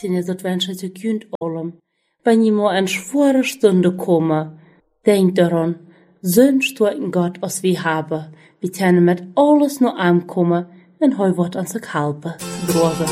Tien is het wensje te kunt allem. Wenn je maar een schwere Stunde komme, denk daran, zo'n starken Gott als wir haben. Wir können mit alles nur ankommen, und heu wird uns helpen, zu drogen.